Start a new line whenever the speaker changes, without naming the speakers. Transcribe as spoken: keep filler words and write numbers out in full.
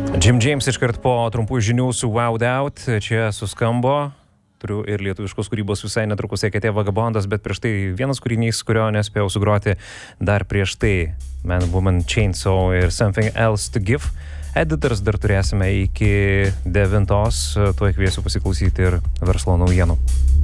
Jim James iškart po trumpų žinių su Wowed Out. Čia suskambo. Turiu ir lietuviškos kūrybos visai netrukus eketė Vagabondas, bet prieš tai vienas kūrinys, kurio nespėjau sugroti dar prieš tai. Man, Woman, Chainsaw ir Something Else to Give. Editors dar turėsime iki devintos. Tuoj kviesiu pasiklausyti ir verslo naujienų.